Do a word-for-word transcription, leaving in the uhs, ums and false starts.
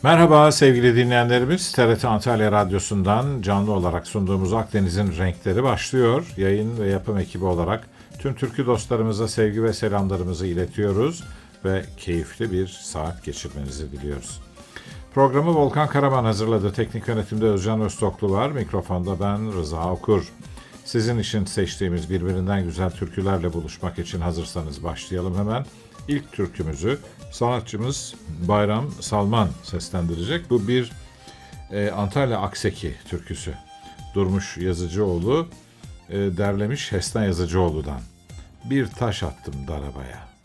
Merhaba sevgili dinleyenlerimiz. T R T Antalya Radyosu'ndan canlı olarak sunduğumuz Akdeniz'in Renkleri başlıyor. Yayın ve yapım ekibi olarak tüm türkü dostlarımıza sevgi ve selamlarımızı iletiyoruz ve keyifli bir saat geçirmenizi diliyoruz. Programı Volkan Karaman hazırladı. Teknik yönetimde Özcan Öztoklu var. Mikrofonda ben Rıza Okur. Sizin için seçtiğimiz birbirinden güzel türkülerle buluşmak için hazırsanız başlayalım hemen. İlk türkümüzü sanatçımız Bayram Salman seslendirecek. Bu bir e, Antalya Akseki türküsü. Durmuş Yazıcıoğlu e, derlemiş Hesna Yazıcıoğlu'dan. Bir taş attım darabaya.